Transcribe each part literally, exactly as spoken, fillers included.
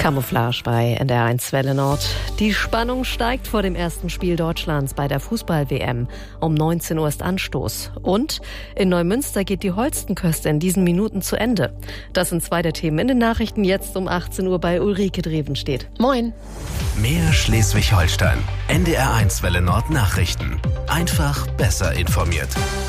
Camouflage bei N D R eins Welle Nord. Die Spannung steigt vor dem ersten Spiel Deutschlands bei der Fußball-W M. Um neunzehn Uhr ist Anstoß. Und in Neumünster geht die Holstenköste in diesen Minuten zu Ende. Das sind zwei der Themen in den Nachrichten. Jetzt um achtzehn Uhr bei Ulrike Drevenstedt. Moin. Mehr Schleswig-Holstein. N D R eins Welle Nord Nachrichten. Einfach besser informiert.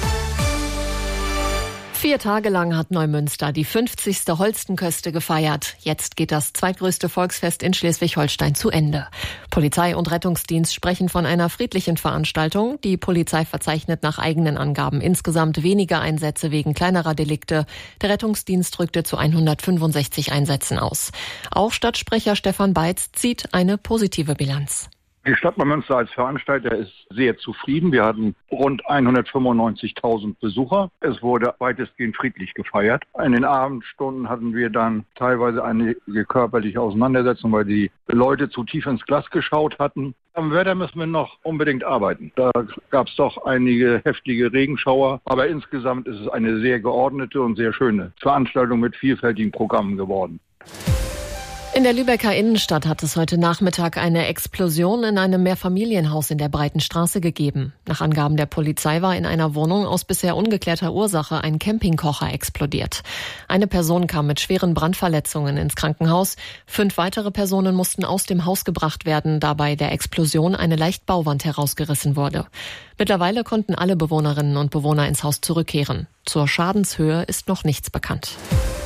Vier Tage lang hat Neumünster die fünfzigste Holstenköste gefeiert. Jetzt geht das zweitgrößte Volksfest in Schleswig-Holstein zu Ende. Polizei und Rettungsdienst sprechen von einer friedlichen Veranstaltung. Die Polizei verzeichnet nach eigenen Angaben insgesamt weniger Einsätze wegen kleinerer Delikte. Der Rettungsdienst rückte zu hundertfünfundsechzig Einsätzen aus. Auch Stadtsprecher Stefan Beitz zieht eine positive Bilanz. Die Stadt Neumünster als Veranstalter ist sehr zufrieden. Wir hatten rund hundertfünfundneunzigtausend Besucher. Es wurde weitestgehend friedlich gefeiert. In den Abendstunden hatten wir dann teilweise eine körperliche Auseinandersetzung, weil die Leute zu tief ins Glas geschaut hatten. Am Wetter müssen wir noch unbedingt arbeiten. Da gab es doch einige heftige Regenschauer. Aber insgesamt ist es eine sehr geordnete und sehr schöne Veranstaltung mit vielfältigen Programmen geworden. In der Lübecker Innenstadt hat es heute Nachmittag eine Explosion in einem Mehrfamilienhaus in der Breiten Straße gegeben. Nach Angaben der Polizei war in einer Wohnung aus bisher ungeklärter Ursache ein Campingkocher explodiert. Eine Person kam mit schweren Brandverletzungen ins Krankenhaus. Fünf weitere Personen mussten aus dem Haus gebracht werden, da bei der Explosion eine Leichtbauwand herausgerissen wurde. Mittlerweile konnten alle Bewohnerinnen und Bewohner ins Haus zurückkehren. Zur Schadenshöhe ist noch nichts bekannt.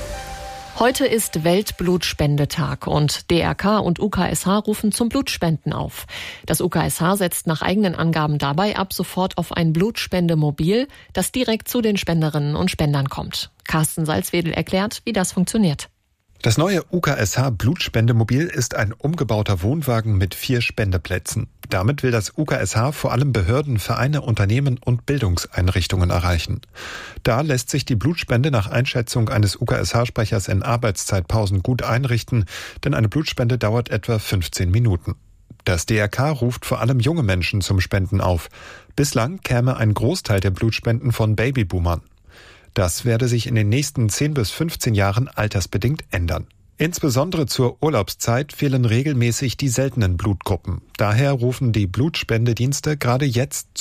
Heute ist Weltblutspendetag und D R K und U K S H rufen zum Blutspenden auf. Das U K S H setzt nach eigenen Angaben dabei ab sofort auf ein Blutspendemobil, das direkt zu den Spenderinnen und Spendern kommt. Carsten Salzwedel erklärt, wie das funktioniert. Das neue U K S H-Blutspendemobil ist ein umgebauter Wohnwagen mit vier Spendeplätzen. Damit will das U K S H vor allem Behörden, Vereine, Unternehmen und Bildungseinrichtungen erreichen. Da lässt sich die Blutspende nach Einschätzung eines U K S H-Sprechers in Arbeitszeitpausen gut einrichten, denn eine Blutspende dauert etwa fünfzehn Minuten. Das D R K ruft vor allem junge Menschen zum Spenden auf. Bislang käme ein Großteil der Blutspenden von Babyboomern. Das werde sich in den nächsten zehn bis fünfzehn Jahren altersbedingt ändern. Insbesondere zur Urlaubszeit fehlen regelmäßig die seltenen Blutgruppen. Daher rufen die Blutspendedienste gerade jetzt